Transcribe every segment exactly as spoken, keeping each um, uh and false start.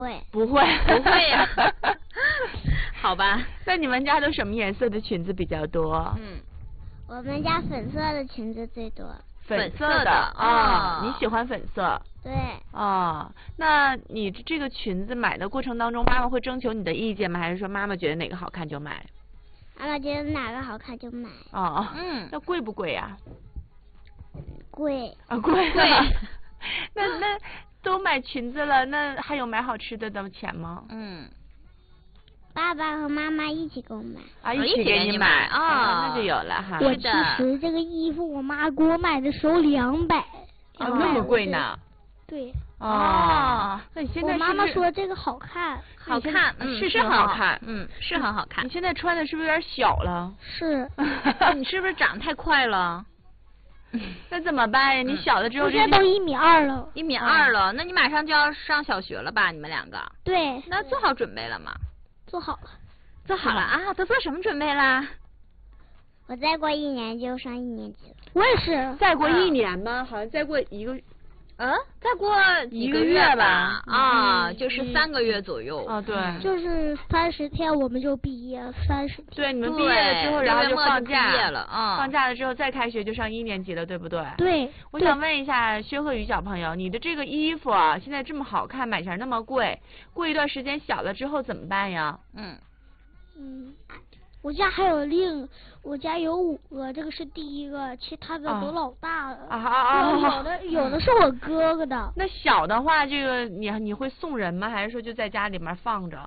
会。 不会， 不会呀、啊。好吧。 那你们家都什么颜色的裙子比较多？ 嗯， 我们家粉色的裙子最多。 粉色的啊、哦，你喜欢粉色？ 对。 啊、哦，那你这个裙子买的过程当中，妈妈会征求你的意见吗？还是说妈妈觉得哪个好看就买？ 妈妈觉得哪个好看就买。 哦， 嗯， 那贵不贵呀、 啊？贵。 啊，贵。 贵。 那那都买裙子了，那还有买好吃的的钱吗？ 嗯。 爸爸和妈妈一起给我买啊，一起给你买啊，那就有了哈。 我其实这个衣服我妈给我买的时候两百， 啊，那么贵呢？ 对。 哦，那你现在我妈妈说这个好看， 好看，嗯， 是很好看， 嗯，是很好看。 你现在穿的是不是有点小了？ 是。 你是不是长得太快了？ 那怎么办呀？你小了之后， 我现在都一米二了。 一米二了，那你马上就要上小学了吧？你们两个？ 对。 那做好准备了吗？ 做好了， 做好了啊！都做什么准备啦？ 我再过一年就上一年级了。 我也是。 再过一年吗？好像再过一个， 嗯，再过一个月吧。啊，就是三个月左右。 啊，对。 就是三十天我们就毕业，三十天。 对，你们毕业了之后，然后就放假。 毕业了啊。 放假了之后再开学就上一年级了，对不对？ 对。 我想问一下薛鹤宇小朋友，你的这个衣服啊，现在这么好看，买起来那么贵，过一段时间小了之后怎么办呀？ 嗯。 嗯，我家还有另，我家有五个，这个是第一个，其他的都老大了。 啊啊啊！ 有的有的是我哥哥的。 那小的话，这个你你会送人吗？还是说就在家里面放着？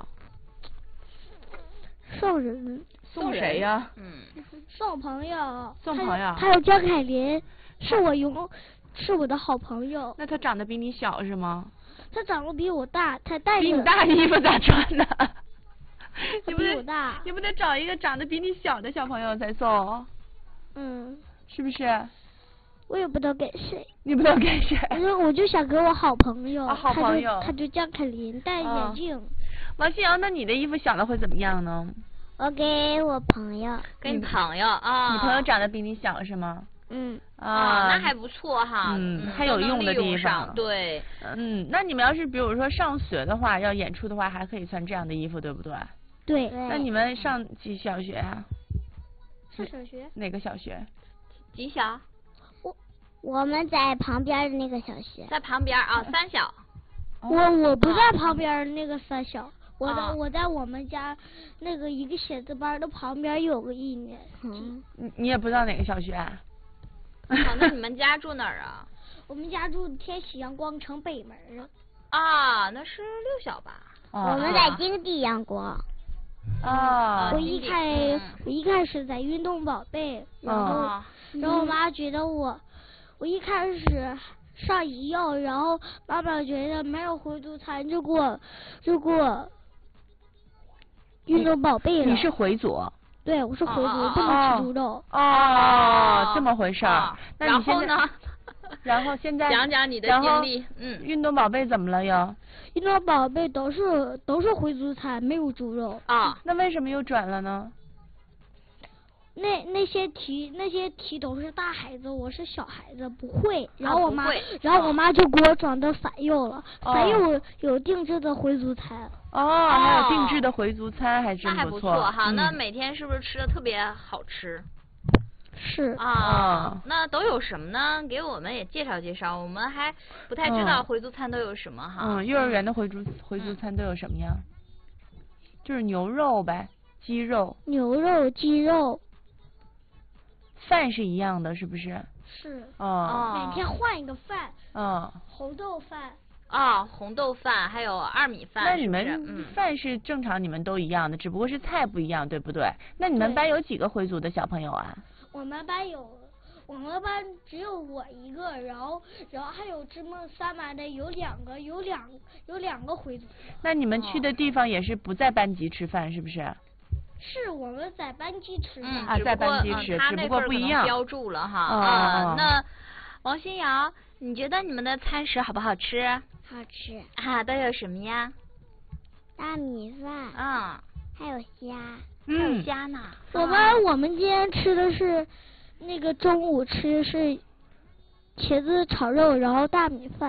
送人。 送谁呀？ 嗯， 送朋友。 送朋友。 还有江凯林，是我拥，是我的好朋友。 那他长得比你小是吗？ 他长得比我大，他带着。 比你大衣服咋穿呢？你不得你不得找一个长得比你小的小朋友才送？ 嗯， 是不是？ 我也不知道给谁。 你不知道给谁？ 我我就想给我好朋友。 啊，好朋友。 他就江凯琳，戴眼镜。 王新瑶，那你的衣服小了会怎么样呢？ 我给我朋友。 给你朋友啊？ 你朋友长得比你小是吗？ 嗯。 啊，那还不错哈。 嗯，还有用的地方。 对。 嗯，那你们要是比如说上学的话，要演出的话，还可以穿这样的衣服，对不对？ 对。 那你们上几小学啊？ 上小学。 哪个小学？ 几小？ 我我们在旁边的那个小学。 在旁边啊，三小。 我我不在旁边那个三小，我在我在我们家那个一个写字班的旁边有个一年级。 你你也不知道哪个小学啊？ 好，那你们家住哪儿啊？ 我们家住天喜阳光城北门啊。啊，那是六小吧？ 我们在金地阳光。 啊。 我一开我一开始在运动宝贝，然后然后我妈觉得我我一开始上医药，然后妈妈觉得没有回族餐，就给我就给我运动宝贝了。 你是回族？ 对，我是回族，不能吃猪肉。 哦，这么回事儿。 然后呢？ 然后现在讲讲你的经历。嗯。 运动宝贝怎么了又？ 运动宝贝都是都是回族餐，没有猪肉。 啊。 那为什么又转了呢？ 那那些题那些题都是大孩子，我是小孩子，不会。然后我妈，然后我妈就给我转到反右了。反右有定制的回族餐。 哦，还有定制的回族餐，还真不错。那还不错哈，那每天是不是吃的特别好吃？ 是啊。那都有什么呢？给我们也介绍介绍，我们还不太知道回族餐都有什么哈。 嗯，幼儿园的回族回族餐都有什么呀？就是牛肉呗，鸡肉。 牛肉、鸡肉。 饭是一样的，是不是？ 是。 哦。 每天换一个饭。 嗯。 红豆饭。 啊，红豆饭还有二米饭。 那你们饭是正常，你们都一样的，只不过是菜不一样，对不对？那你们班有几个回族的小朋友啊？ 我们班有，我们班只有我一个，然后然后还有芝梦三班的有两个，有两有两个回族。 那你们去的地方也是不在班级吃饭，是不是？ 是我们在班级吃饭。 啊，在班级吃，只不过不一样。 标注了哈。啊。那王新瑶，你觉得你们的餐食好不好吃？ 好吃。 啊，都有什么呀？ 大米饭。 嗯。 还有虾。 还有虾呢。 我们我们今天吃的是，那个中午吃是茄子炒肉，然后大米饭。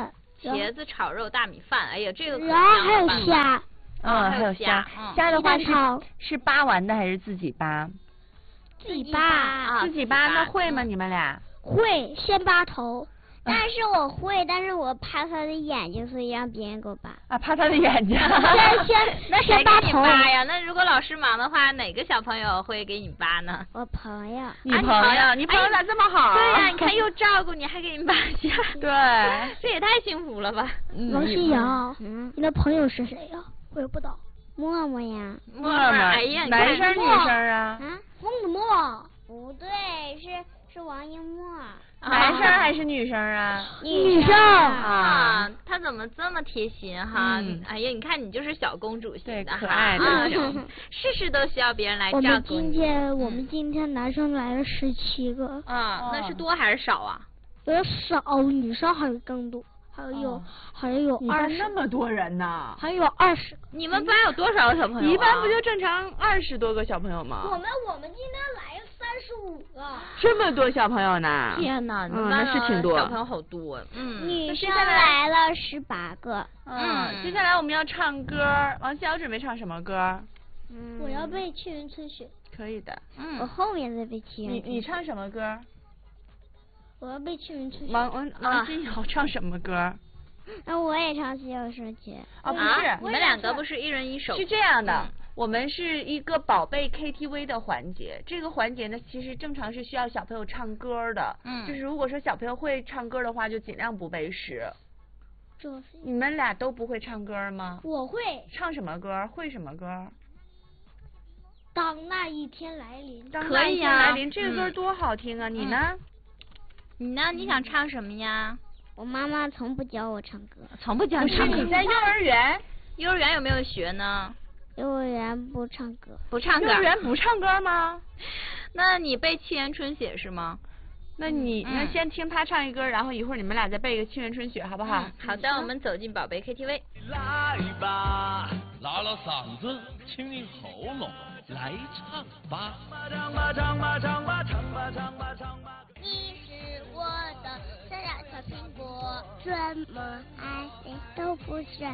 茄子炒肉大米饭，哎呀，这个可然后还有香了虾， 嗯，还有虾，虾的话是是扒完的还是自己扒？ 自己扒啊， 自己扒那会吗？你们俩？ 会，先扒头。 但是我会，但是我怕他的眼睛，所以让别人给我扒。 啊，怕他的眼睛。 先先那谁给你先扒头扒呀？那如果老师忙的话，哪个小朋友会给你扒呢？ 我朋友。 你朋友，你朋友咋这么好？ 对呀，你看又照顾你，还给你扒虾。 对， 这也太幸福了吧！ 王新瑶， 嗯， 你的朋友是谁呀？我也不知道。 默默呀。 默默，哎呀， 男生女生啊？ 啊， 疯子默。 不对，是是王一默。 男生还是女生啊？ 女生啊，他怎么这么贴心哈？ 嗯哎呀，你看你就是小公主型的哈， 可爱的啊，事事都需要别人来照顾你。 我们今天我们今天男生来了十七个。 啊，那是多还是少啊？ 有点少，女生好像更多，好像有好像有二十。 那么多人呢？ 还有二十。 你们班有多少个小朋友？ 一般不就正常二十多个小朋友吗？ 我们我们今天来了三十五个。 这么多小朋友呢？ 天哪，你们嗯， 班那是挺多。 小朋友好多，嗯。 女生来了十八个。 嗯，接下来我们要唱歌，王潇准备唱什么歌？ 嗯， 我要背《沁园春雪》。 可以的。 嗯。 我后面再背《沁园你你唱什么歌？ 我要背《沁园春雪》。 王王王金瑶唱什么歌？ 那我也唱《沁园春雪》。 啊，不是， 你们两个不是一人一首？ 是这样的，我们是一个宝贝 K T V 的环节。这个环节呢，其实正常是需要小朋友唱歌的。嗯。就是如果说小朋友会唱歌的话，就尽量不背诗。你们俩都不会唱歌吗？ 我会。 唱什么歌？会什么歌？ 当那一天来临。 当那一天来临，这个歌多好听啊！你呢？ 你呢？你想唱什么呀？ 我妈妈从不教我唱歌。 从不教唱歌。 你在幼儿园？ 幼儿园有没有学呢？ 幼儿园不唱歌。 不唱歌。 幼儿园不唱歌吗？ 那你背《沁园春雪》是吗？ 那你那先听他唱一歌，然后一会儿你们俩再背一个《沁园春雪》，好不好？ 好的，我们走进宝贝 K T V。 来吧，拉拉嗓子，清清喉咙，来唱吧。唱吧唱吧唱吧唱吧唱吧唱吧。 你是我的小小小苹果，怎么爱谁都不选